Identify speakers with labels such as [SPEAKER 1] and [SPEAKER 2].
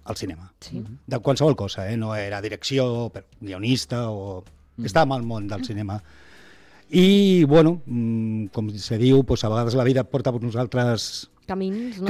[SPEAKER 1] al cinema.
[SPEAKER 2] Sí.
[SPEAKER 1] De qualsevol cosa, no era direcció, guionista o... Estava al món del cinema. I, bueno, com se diu, doncs a vegades la vida porta per nosaltres
[SPEAKER 2] Camins, no?